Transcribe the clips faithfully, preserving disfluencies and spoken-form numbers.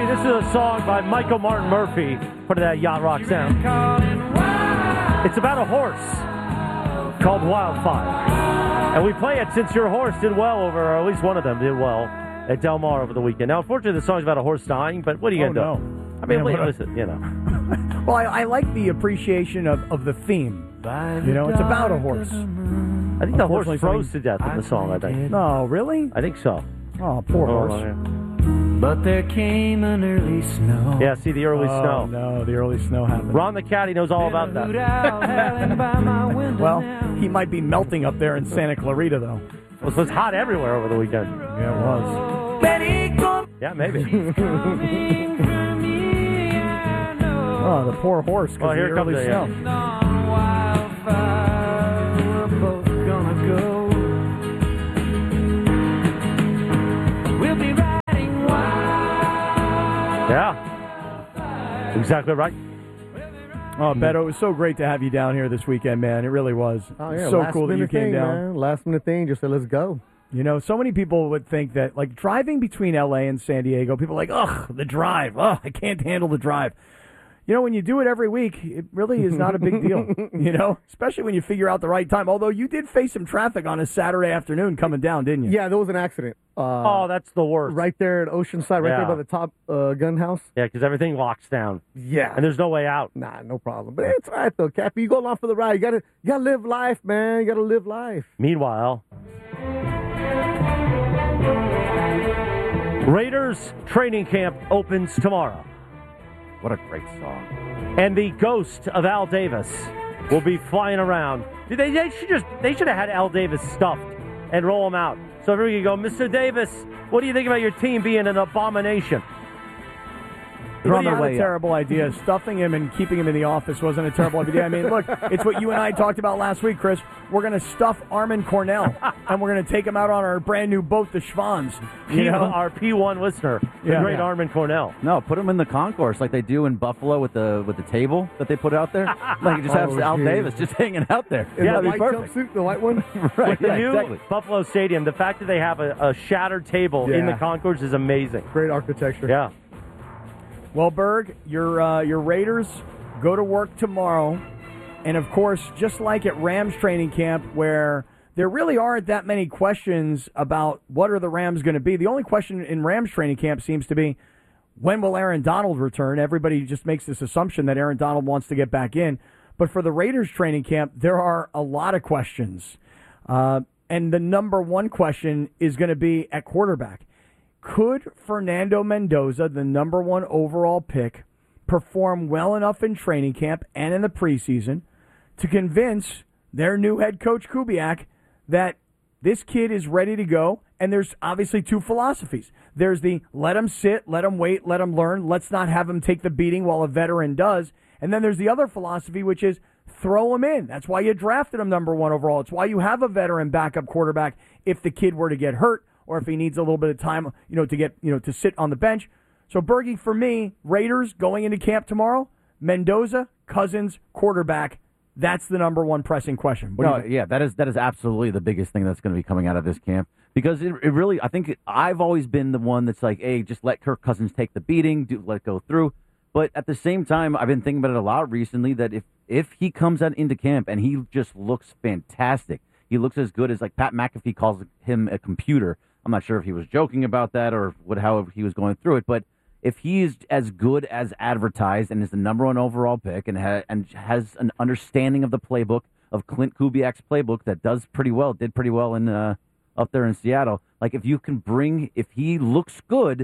this is a song by Michael Martin Murphey, part of that Yacht Rock sound. It's about a horse called Wildfire. And we play it since your horse did well over, or at least one of them did well, at Del Mar over the weekend. Now, unfortunately, the song's about a horse dying, but what are you going to oh, do? No. I mean, Man, listen, you know. Well, I, I like the appreciation of, of the theme. You know, it's about a horse. I think the horse froze to death in the song, I think. No, really? I think so. Oh, poor oh, horse. Yeah. But there came an early snow. Yeah, see the early oh, snow. No, the early snow happened. Ron the Caddy knows all about that. Well, he might be melting up there in Santa Clarita, though. Well, so it's hot everywhere over the weekend. Yeah, it was. Yeah, maybe. Oh, the poor horse because well, of here the comes early the, snow. We're both gonna go. We'll be riding wild. Yeah. Exactly right. Oh, Beto, it was so great to have you down here this weekend, man. It really was. Oh, yeah. So Last cool that you came thing, down. Man. Last minute thing, just said, let's go. You know, so many people would think that, like, driving between L A and San Diego, people are like, ugh, the drive. Ugh, I can't handle the drive. You know, when you do it every week, it really is not a big deal, you know, especially when you figure out the right time. Although you did face some traffic on a Saturday afternoon coming down, didn't you? Yeah, there was an accident. Uh, oh, that's the worst. Right there at Oceanside, right yeah. there by the Top uh, Gun House. Yeah, because everything locks down. Yeah. And there's no way out. Nah, no problem. But it's all right, though, Cappy. You go along for the ride. You got to you gotta live life, man. You got to live life. Meanwhile, Raiders training camp opens tomorrow. What a great song. And the ghost of Al Davis will be flying around. They, they should just they should have had Al Davis stuffed and roll him out. So everybody can go, Mister Davis, what do you think about your team being an abomination? It's not a terrible idea. Stuffing him and keeping him in the office wasn't a terrible idea. I mean, look, it's what you and I talked about last week, Chris. We're going to stuff Armin Cornell, and we're going to take him out on our brand new boat, the Schwans. You know? Our P one listener, the Yeah. great Yeah. Armin Cornell. No, put him in the concourse like they do in Buffalo with the with the table that they put out there. Like you just have Oh, Al geez. Davis just hanging out there. In Yeah, the that'd be white perfect. jumpsuit, the white one. Right, With the yeah, new exactly. Buffalo Stadium, the fact that they have a, a shattered table in Yeah. the concourse is amazing. Great architecture. Yeah. Well, Berg, your uh, your Raiders go to work tomorrow. And, of course, just like at Rams training camp where there really aren't that many questions about what are the Rams going to be. The only question in Rams training camp seems to be, when will Aaron Donald return? Everybody just makes this assumption that Aaron Donald wants to get back in. But for the Raiders training camp, there are a lot of questions. Uh, and the number one question is going to be at quarterback. Could Fernando Mendoza, the number one overall pick, perform well enough in training camp and in the preseason to convince their new head coach Kubiak that this kid is ready to go? And there's obviously two philosophies. There's the let him sit, let him wait, let him learn. Let's not have him take the beating while a veteran does. And then there's the other philosophy, which is throw him in. That's why you drafted him number one overall. It's why you have a veteran backup quarterback if the kid were to get hurt or if he needs a little bit of time, you know, to get, you know, to sit on the bench. So, Bergie, for me, Raiders going into camp tomorrow, Mendoza, Cousins, quarterback. That's the number one pressing question. What do No, you think? yeah, that is that is absolutely the biggest thing that's going to be coming out of this camp because it, it really, I think it, I've always been the one that's like, hey, just let Kirk Cousins take the beating, do let it go through. But at the same time, I've been thinking about it a lot recently that if if he comes out into camp and he just looks fantastic, he looks as good as like Pat McAfee calls him a computer. I'm not sure if he was joking about that or what, how he was going through it, but if he is as good as advertised and is the number one overall pick and, ha- and has an understanding of the playbook, of Clint Kubiak's playbook that does pretty well, did pretty well in uh, up there in Seattle, like if you can bring, if he looks good,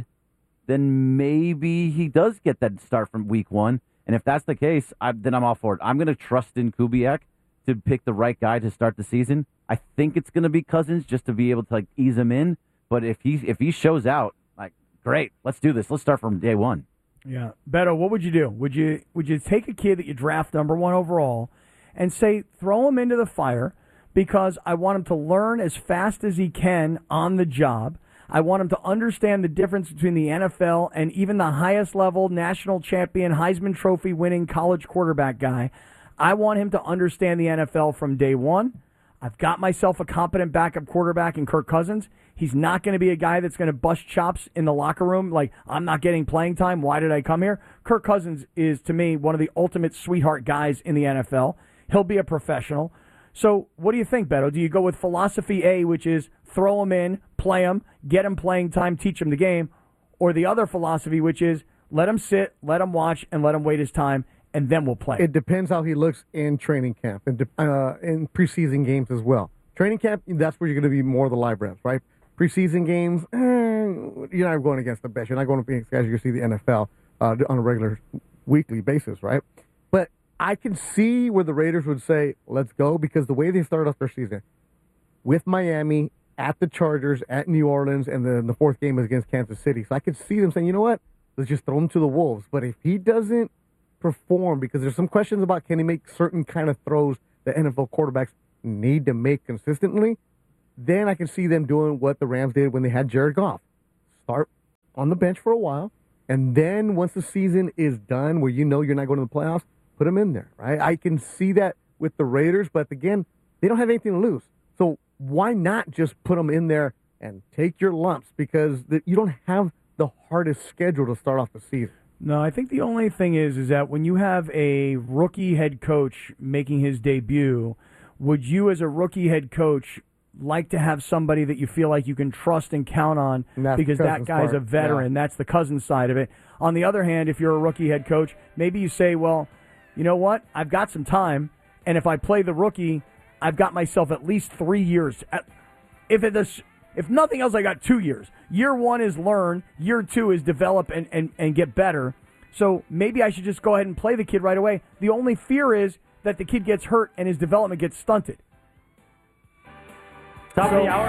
then maybe he does get that start from week one. And if that's the case, I, then I'm all for it. I'm going to trust in Kubiak to pick the right guy to start the season. I think it's going to be Cousins just to be able to like ease him in. But if he if he shows out, like, great, let's do this. Let's start from day one. Yeah. Beto, what would you do? Would you would you take a kid that you draft number one overall and say, throw him into the fire because I want him to learn as fast as he can on the job. I want him to understand the difference between the N F L and even the highest level national champion, Heisman Trophy winning college quarterback guy. I want him to understand the N F L from day one. I've got myself a competent backup quarterback in Kirk Cousins. He's not going to be a guy that's going to bust chops in the locker room like, I'm not getting playing time. Why did I come here? Kirk Cousins is, to me, one of the ultimate sweetheart guys in the N F L. He'll be a professional. So what do you think, Beto? Do you go with philosophy A, which is throw him in, play him, get him playing time, teach him the game, or the other philosophy, which is let him sit, let him watch, and let him wait his time, and then we'll play. It depends how he looks in training camp and uh, in preseason games as well. Training camp, that's where you're going to be more of the live reps, right? Preseason games, eh, you're not going against the best. You're not going against guys you can see the N F L uh, on a regular weekly basis, right? But I can see where the Raiders would say, let's go, because the way they started off their season with Miami, at the Chargers, at New Orleans, and then the fourth game is against Kansas City. So I could see them saying, you know what, let's just throw him to the Wolves. But if he doesn't perform, because there's some questions about can he make certain kind of throws that N F L quarterbacks need to make consistently, then I can see them doing what the Rams did when they had Jared Goff. Start on the bench for a while, and then once the season is done where you know you're not going to the playoffs, put him in there, right? I can see that with the Raiders, but again, they don't have anything to lose. So why not just put them in there and take your lumps? Because the, you don't have the hardest schedule to start off the season. No, I think the only thing is is that when you have a rookie head coach making his debut, would you as a rookie head coach like to have somebody that you feel like you can trust and count on And because that Cousins' guy's part, a veteran? yeah. That's the Cousins side of it. On the other hand, if you're a rookie head coach, maybe you say, well, you know what? I've got some time, and if I play the rookie, I've got myself at least three years. If it is, if nothing else, I got two years. Year one is learn. Year two is develop and, and, and get better. So maybe I should just go ahead and play the kid right away. The only fear is that the kid gets hurt and his development gets stunted. Top of the hour.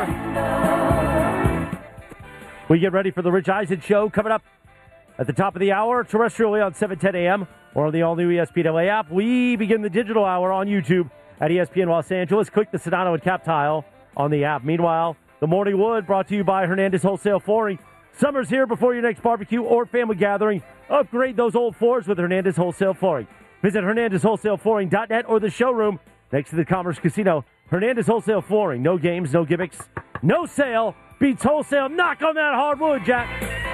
We get ready for the Rich Eisen Show coming up at the top of the hour, terrestrially on seven ten a.m. or on the all-new E S P N L A app. We begin the digital hour on YouTube at E S P N Los Angeles. Click the Sedano and Cap tile on the app. Meanwhile, the Morning Wood brought to you by Hernandez Wholesale Flooring. Summer's here. Before your next barbecue or family gathering, upgrade those old floors with Hernandez Wholesale Flooring. Visit Hernandez Wholesale Flooring dot net or the showroom next to the Commerce Casino. Hernandez Wholesale Flooring. No games, no gimmicks, no sale. Beats wholesale. Knock on that hardwood, Jack.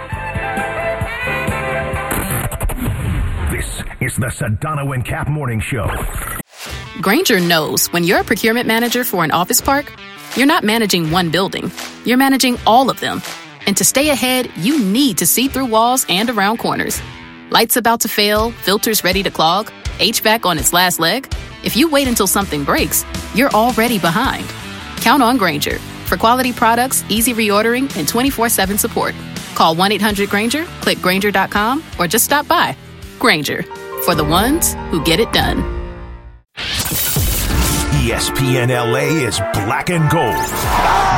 This is the Sedano and Cap Morning Show. Grainger knows when you're a procurement manager for an office park, you're not managing one building. You're managing all of them. And to stay ahead, you need to see through walls and around corners. Lights about to fail, filters ready to clog, H V A C on its last leg. If you wait until something breaks, you're already behind. Count on Grainger for quality products, easy reordering, and twenty-four seven support. Call one eight hundred Grainger, click Grainger dot com, or just stop by. Grainger, for the ones who get it done. E S P N L A is black and gold.